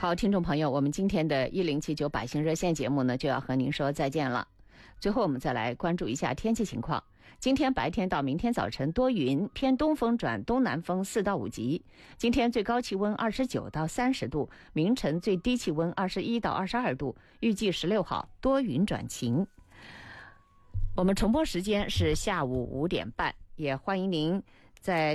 好，听众朋友，我们今天的1079百姓热线节目呢，就要和您说再见了。最后我们再来关注一下天气情况。今天白天到明天早晨多云，偏东风转东南风4到5级。今天最高气温29到30度，明晨最低气温21到22度。预计16号多云转晴。我们重播时间是下午5点半，也欢迎您在